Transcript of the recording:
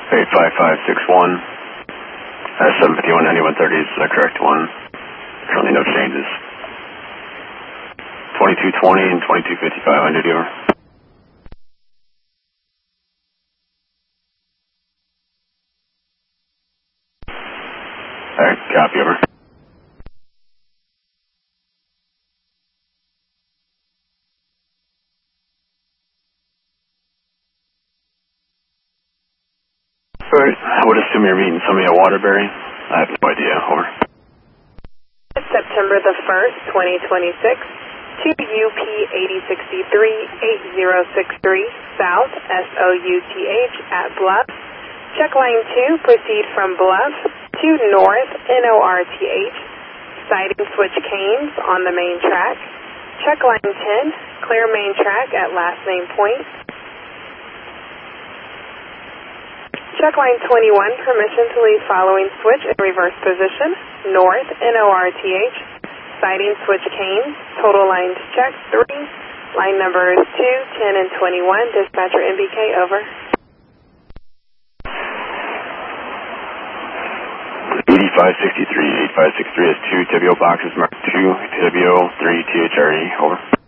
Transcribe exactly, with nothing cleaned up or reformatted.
eight five five six one, uh, seven fifty-one ninety-one thirty is the correct one. Currently no changes. twenty-two twenty and twenty-two fifty-five on duty, over. Alright, copy, over. Alright, I would assume you're meeting somebody at Waterbury. I have no idea, over. September the first, twenty twenty-six, to U P eighty sixty-three, eighty sixty-three, South, S O U T H, at Bluff. Check line two, proceed from Bluff to North, N O R T H, sighting switch canes on the main track. Check line ten, clear main track at last name point. Check line twenty-one, permission to leave following switch in reverse position, North, N O R T H, sighting switch canes, total lines check three, line numbers two, ten, and twenty-one, dispatcher N B K, over. eighty-five sixty-three, eighty-five sixty-three has two T B O boxes marked two, T B O three, T H R E, over.